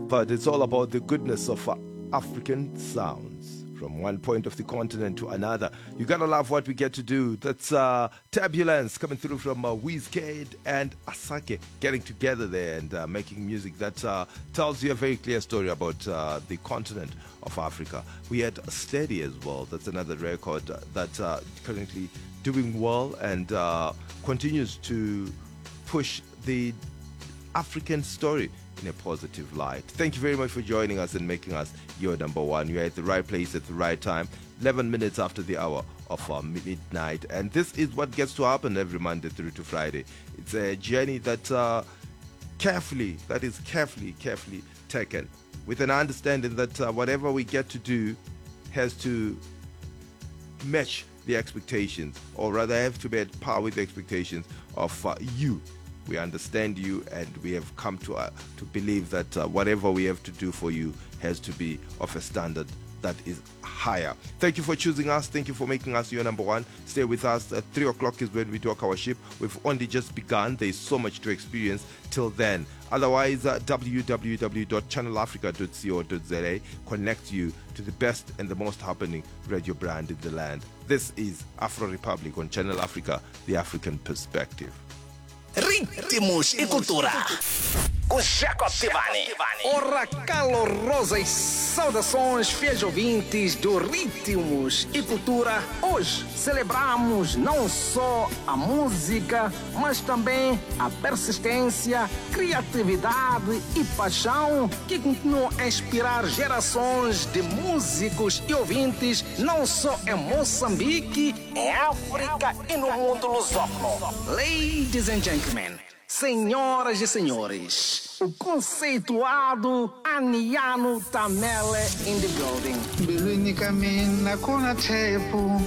but it's all about the goodness of African sounds from one point of the continent to another. You gotta love what we get to do. That's Turbulence coming through from Wizkid and Asake getting together there and making music that tells you a very clear story about the continent of Africa. We had Steady as well. That's another record that's currently doing well and continues to push the African story in a positive light. Thank you very much for joining us and making us your number one. You're at the right place at the right time, 11 minutes after the hour of midnight. And this is what gets to happen every Monday through to Friday. It's a journey that carefully taken with an understanding that whatever we get to do has to match the expectations, or rather have to be at par with the expectations of you. We understand you, and we have come to believe that whatever we have to do for you has to be of a standard that is higher. Thank you for choosing us. Thank you for making us your number one. Stay with us. At 3 o'clock is when we talk our ship. We've only just begun. There is so much to experience till then. Otherwise, www.channelafrica.co.za connects you to the best and the most happening radio brand in the land. This is Afro Republic on Channel Africa, the African perspective. Ritmos e Cultura com Jacob Tivani. Ora, calorosas saudações, fiéis ouvintes do Ritmos e Cultura. Hoje celebramos não só a música, mas também a persistência, criatividade e paixão que continuam a inspirar gerações de músicos e ouvintes, não só em Moçambique, Em África e no mundo lusófono. Ladies and gentlemen, senhoras e senhores, o conceituado Aniano Tamele in the building. Mbilwini ka mina ku na tshepo